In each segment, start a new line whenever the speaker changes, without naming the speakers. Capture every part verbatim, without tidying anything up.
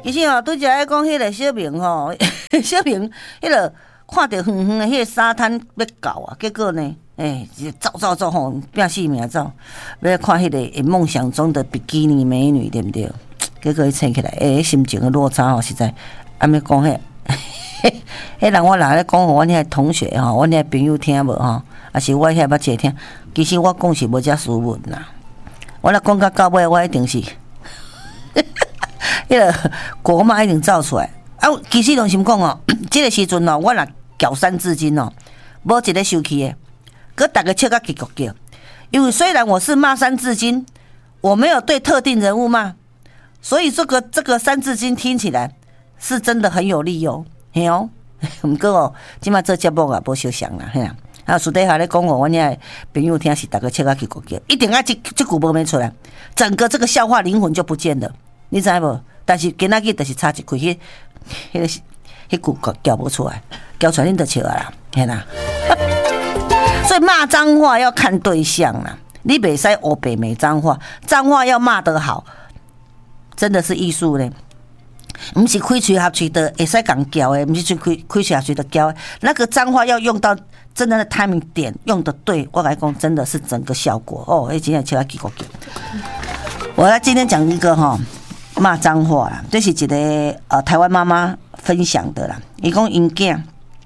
其实吼，拄则咧讲迄个小明吼，小明迄个看着远远的迄个沙滩要到啊，结果呢，诶、欸，走走走吼，拼死命走，要看迄个梦想中的比基尼美女，对不对？结果伊醒起来，诶、欸，心情的落差吼，实在安尼讲迄，迄人我若咧讲互阮遐同学吼，阮遐朋友听无吼，还是我遐捌一听，其实我讲是无遮斯文啦，我若讲到到尾，我一定是。迄个国骂一定造出来啊！其实拢心讲哦，这个时阵哦，我若搅三字经哦，无一个生气的，佮大家笑到结局叫。因为虽然我是骂三字经，我没有对特定人物骂，所以这个这个三字经听起来是真的很有力哦，嘿哦。毋过哦，即摆做节目啊，无相像啦，嘿啦。啊，私底下咧讲哦，阮遐朋友听是大家笑到结局叫，一定要这这句无免出来，整个这个笑话灵魂就不见了。你知无？但是今仔日就是差一开，迄、迄、迄句叫不出来，叫出来恁就笑啊啦，嘿啦。所以骂脏话要看对象啦，你袂使黑白骂脏话，脏话要骂得好，真的是艺术咧。不是开嘴合嘴的，会使讲叫的，不是开开嘴合嘴的叫的。那个脏话要用到真的 timing 点，用的对，我来讲真的是整个效果哦。哎，今天笑到结果。我来今天讲一个哈。骂脏话啦，这是一个呃台湾妈妈分享的啦。伊讲因囝，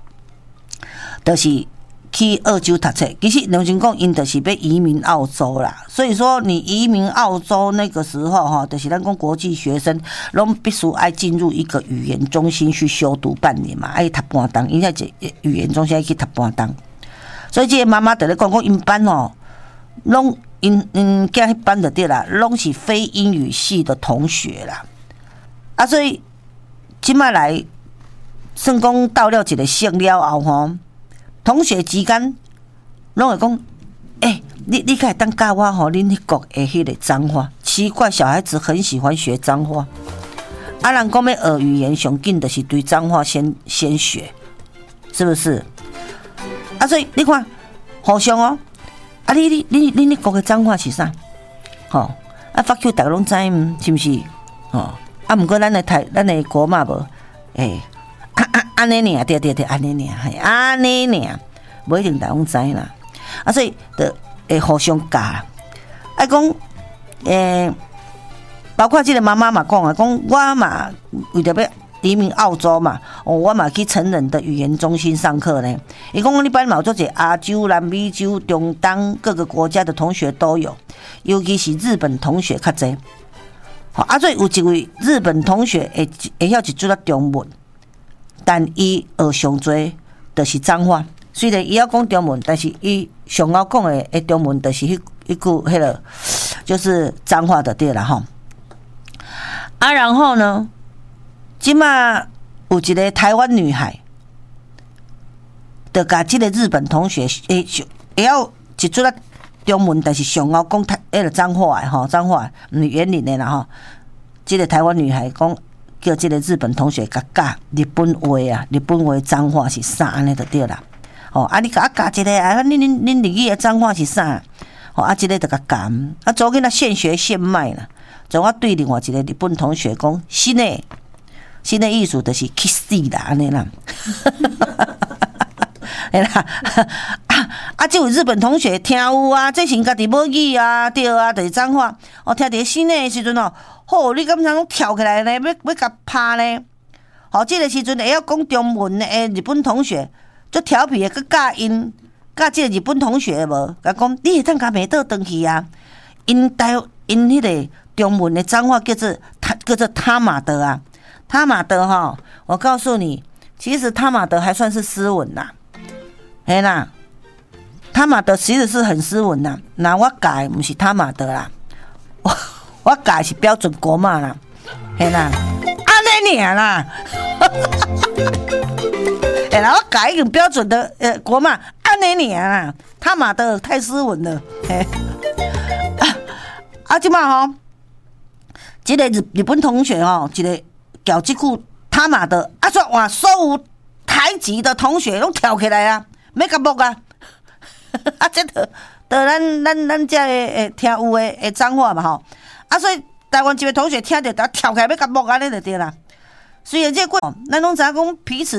就是去澳洲读册。其实刘真讲因就是要移民澳洲啦。所以说你移民澳洲那个时候哈，就是咱讲国际学生，拢必须爱进入一个语言中心去修读半年嘛，爱读半当，因为这语言中心爱去读半当。所以这个妈妈在咧讲讲因班哦，拢。因因囝迄班就对啦，拢是非英语系的同学啦，啊，所以即摆来算讲到了一个省了后吼，同学之间拢会讲，诶、欸，你你可以当教我吼，恁迄国的迄个脏话，奇怪，小孩子很喜欢学脏话，啊，人讲要学语言，上紧就是对脏话先先学，是不是？啊，所以你看，互相哦。啊！你你你你你国的脏话是啥？吼、哦！啊，fuck you，大家拢知唔？是不是？哦！啊，毋过咱的台，咱的国嘛无，诶、欸，啊啊安尼尔，对对对，安尼尔，系安尼尔，无一定大家拢知啦。啊，所以就会互相教。啊，讲诶、欸，包括这个妈妈嘛讲啊，讲我嘛为着要移民澳洲嘛，哦，我嘛去成人的语言中心上课呢。伊讲我一般嘛有做者亚洲、南美洲、中东各个国家的同学都有，尤其是日本同学较侪。好，啊，所以有一位日本同学会会晓一句仔中文，但伊学上多就是脏话。虽然伊要讲中文，但是伊上晓讲的诶中文就是迄一句迄个就是脏话的对啦吼。啊，然后呢？即马有一个台湾女孩，就甲即个日本同学，诶，会晓一出啊中文，但是上晓讲迄个脏话诶吼，脏话毋是园林诶啦吼。即个台湾女孩讲，叫即个日本同学甲教日本话啊，日本话脏话是啥安尼就对啦。哦，啊，你甲教一个啊，恁恁恁日语诶脏话是啥？哦，啊，即个就甲教，啊，做囡仔现学现卖啦。从我对另外一个日本同学讲，是呢。新的艺术就是 kiss 啦，安尼啦，哎啦，啊啊！这位日本同学听有啊，这是家己母语啊，对啊，就是脏话。哦，听伫新的时阵哦，吼，你敢怎拢跳起来呢？要要甲拍呢？哦，这个时阵会晓讲中文的日本同学，足调皮的，佮教因教这个日本同学无，甲讲你会当甲骂倒转去啊？因台因迄个中文的脏话叫做他叫做他妈的啊。他马德哈，我告诉你，其实他马德还算是斯文啦，嘿啦，他马德其实是很斯文啦。那我改不是他马德啦，我我改是标准国骂啦，嘿啦，安尼尔啦，哎啦，我改一个标准的呃国骂，安尼尔啦，他马德太斯文了，嘿，啊，啊，即嘛吼，这个日日本同学吼，一个。搞这句他妈的，啊说哇，所有台籍的同学拢跳起来啊，要甲木啊，啊这个，得咱咱咱这诶听有诶诶脏话嘛吼，啊所以台湾一位同学听着，他跳起来要甲木安尼就对啦， 虽然这过，咱拢知影讲彼此。